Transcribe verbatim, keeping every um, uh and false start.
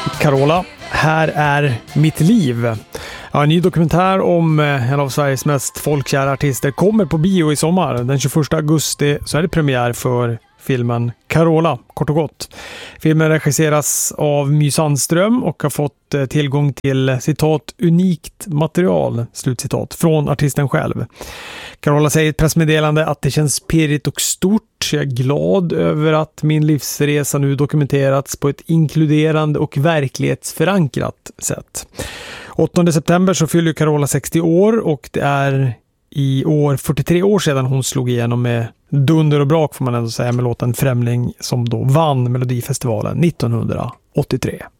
Carola, här är mitt liv. Ja, en ny dokumentär om en av Sveriges mest folkkära artister kommer på bio i sommar. Den tjugoförsta augusti så är det premiär för filmen Carola, kort och gott. Filmen regisseras av My Sandström och har fått tillgång till citat unikt material, slutcitat, från artisten själv. Carola säger i ett pressmeddelande att det känns pirrigt och stort. Jag är glad över att min livsresa nu dokumenterats på ett inkluderande och verklighetsförankrat sätt. åttonde september så fyller Carola sextio år och det är i år fyrtiotre år sedan hon slog igenom med dunder och brak får man ändå säga med låten Främling som då vann Melodifestivalen nittonhundraåttiotre.